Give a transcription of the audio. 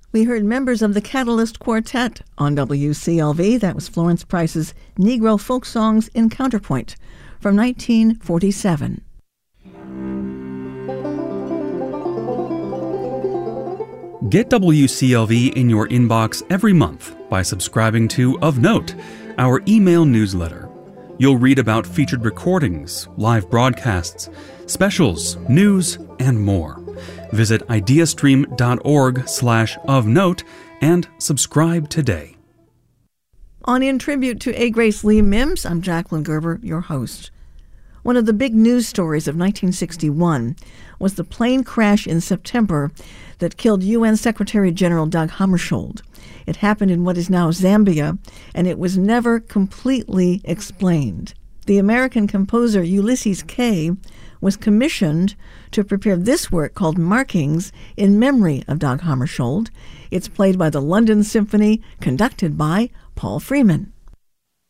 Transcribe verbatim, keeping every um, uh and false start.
We heard members of the Catalyst Quartet on W C L V. That was Florence Price's Negro Folk Songs in Counterpoint from nineteen forty-seven. Get W C L V in your inbox every month by subscribing to Of Note, our email newsletter. You'll read about featured recordings, live broadcasts, specials, news, and more. Visit ideastream.org slash of note and subscribe today. On In Tribute to A. Grace Lee Mims, I'm Jacqueline Gerber, your host. One of the big news stories of nineteen sixty-one was the plane crash in September that killed U N Secretary General Dag Hammarskjöld. It happened in what is now Zambia, and it was never completely explained. The American composer Ulysses Kay was commissioned to prepare this work called Markings in memory of Dag Hammarskjöld. It's played by the London Symphony, conducted by Paul Freeman.